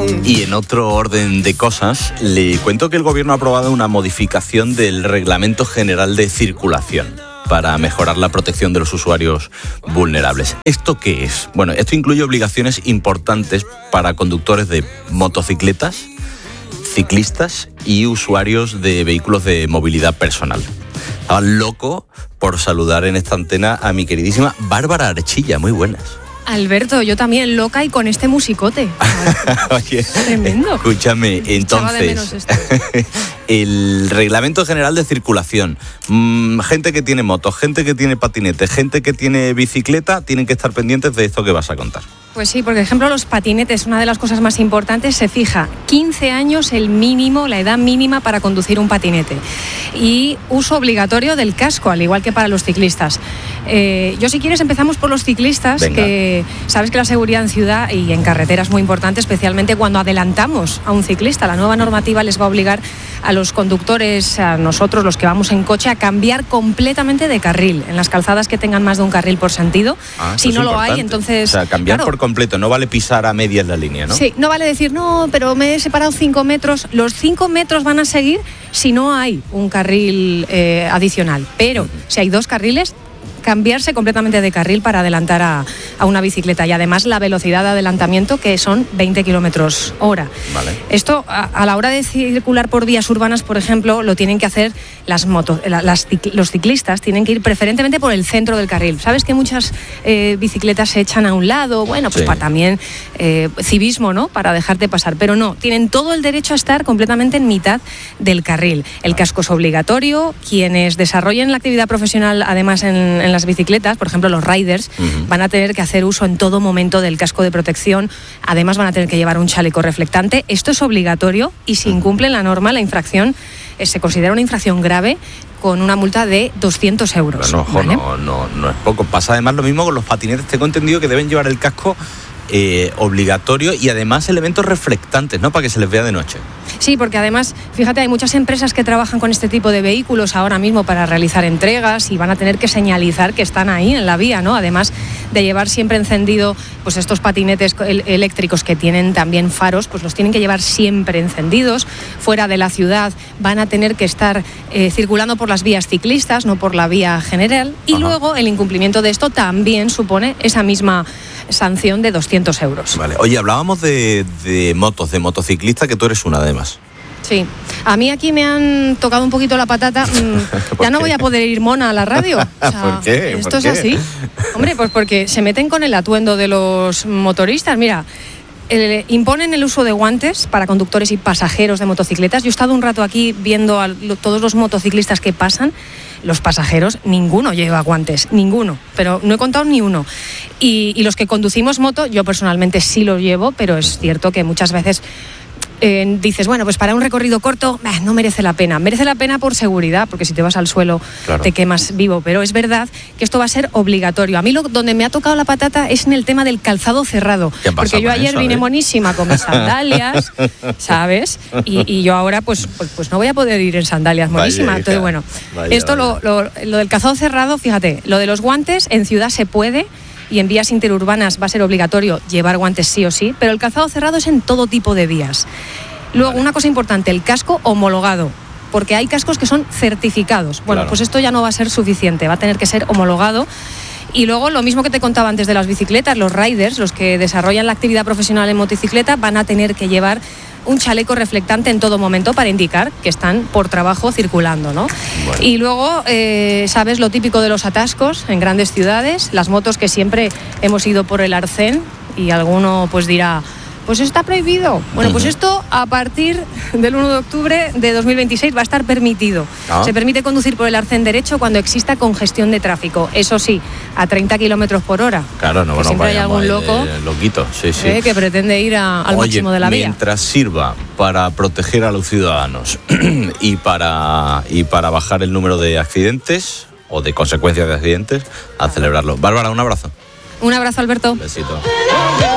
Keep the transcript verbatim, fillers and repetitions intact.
Y en otro orden de cosas, le cuento que el gobierno ha aprobado una modificación del Reglamento General de Circulación para mejorar la protección de los usuarios vulnerables. ¿Esto qué es? Bueno, esto incluye obligaciones importantes para conductores de motocicletas, ciclistas y usuarios de vehículos de movilidad personal. Estaba loco por saludar en esta antena a mi queridísima Bárbara Archilla. Muy buenas. Alberto, yo también loca y con este musicote. Oye, tremendo. Escúchame, entonces, el Reglamento General de Circulación, mmm, gente que tiene motos, gente que tiene patinete, gente que tiene bicicleta, tienen que estar pendientes de esto que vas a contar. Pues sí, porque por ejemplo los patinetes, una de las cosas más importantes, se fija quince años el mínimo, la edad mínima para conducir un patinete. Y uso obligatorio del casco, al igual que para los ciclistas. Eh, yo si quieres empezamos por los ciclistas, Venga. que sabes que la seguridad en ciudad y en carretera es muy importante, especialmente cuando adelantamos a un ciclista. La nueva normativa les va a obligar a los conductores, a nosotros los que vamos en coche, a cambiar completamente de carril en las calzadas que tengan más de un carril por sentido. Ah, si no lo hay, entonces... O sea, cambiar claro, por completo, no vale pisar a medias la línea, ¿no? Sí, no vale decir, no, pero me he separado cinco metros. Los cinco metros van a seguir si no hay un carril eh, adicional. Pero uh-huh. si hay dos carriles, cambiarse completamente de carril para adelantar a, a una bicicleta. Y además la velocidad de adelantamiento, que son veinte kilómetros hora. Vale. Esto, a, a la hora de circular por vías urbanas, por ejemplo, lo tienen que hacer las motos, las, los ciclistas tienen que ir preferentemente por el centro del carril. Sabes que muchas eh, bicicletas se echan a un lado, bueno, pues sí. para también eh, civismo, ¿no? Para dejarte pasar. Pero no, tienen todo el derecho a estar completamente en mitad del carril. El casco es obligatorio. Quienes desarrollen la actividad profesional, además en, en las bicicletas, por ejemplo los riders, uh-huh. van a tener que hacer uso en todo momento del casco de protección. Además van a tener que llevar un chaleco reflectante. Esto es obligatorio y si incumplen la norma, la infracción eh, se considera una infracción grave con una multa de doscientos euros. Bueno, ojo, ¿vale? no, no, no es poco. Pasa además lo mismo con los patinetes. Tengo entendido que deben llevar el casco Eh, obligatorio y además elementos reflectantes, ¿no? Para que se les vea de noche. Sí, porque además, fíjate, hay muchas empresas que trabajan con este tipo de vehículos ahora mismo para realizar entregas y van a tener que señalizar que están ahí en la vía, ¿no? Además de llevar siempre encendido, pues estos patinetes eléctricos que tienen también faros, pues los tienen que llevar siempre encendidos. Fuera de la ciudad van a tener que estar eh, circulando por las vías ciclistas, no por la vía general. Y Ajá. luego el incumplimiento de esto también supone esa misma sanción de doscientos euros. Vale. Oye, hablábamos de, de motos, de motociclista, que tú eres una además. Sí. A mí aquí me han tocado un poquito la patata. Ya no voy a poder ir mona a la radio. O sea, ¿Por qué? Esto ¿Por es qué? así. Hombre, pues porque se meten con el atuendo de los motoristas. Mira, el, imponen el uso de guantes para conductores y pasajeros de motocicletas. Yo he estado un rato aquí viendo a lo, todos los motociclistas que pasan. Los pasajeros, ninguno lleva guantes, ninguno, pero no he contado ni uno. Y, y los que conducimos moto, yo personalmente sí lo llevo, pero es cierto que muchas veces eh, dices, bueno, pues para un recorrido corto eh, no merece la pena. Merece la pena por seguridad, porque si te vas al suelo claro. te quemas vivo, pero es verdad que esto va a ser obligatorio. A mí lo, donde me ha tocado la patata es en el tema del calzado cerrado, porque yo ayer eso, vine eh? monísima con mis sandalias, ¿sabes? Y, y yo ahora pues, pues, pues no voy a poder ir en sandalias monísima. Vaya, Entonces, bueno, vaya, esto vaya. Lo, lo, lo del calzado cerrado, fíjate, lo de los guantes en ciudad se puede, y en vías interurbanas va a ser obligatorio llevar guantes sí o sí, pero el calzado cerrado es en todo tipo de vías. Luego, una cosa importante, el casco homologado, porque hay cascos que son certificados. Bueno, claro. pues esto ya no va a ser suficiente, va a tener que ser homologado. Y luego, lo mismo que te contaba antes de las bicicletas, los riders, los que desarrollan la actividad profesional en motocicleta, van a tener que llevar un chaleco reflectante en todo momento para indicar que están por trabajo circulando, ¿no? Bueno. Y luego, eh, sabes lo típico de los atascos en grandes ciudades, las motos que siempre hemos ido por el arcén y alguno pues dirá, pues está prohibido. Bueno, pues esto a partir del uno de octubre de dos mil veintiséis va a estar permitido. ¿Ah? Se permite conducir por el arcén derecho cuando exista congestión de tráfico. Eso sí, a treinta kilómetros por hora. Claro, no, que no siempre hay algún loco eh, loquito, sí, sí. Eh, que pretende ir a, al Oye, máximo de la vía. Mientras sirva para proteger a los ciudadanos y para, y para bajar el número de accidentes o de consecuencias de accidentes, a celebrarlo. Bárbara, un abrazo. Un abrazo, Alberto. Un besito.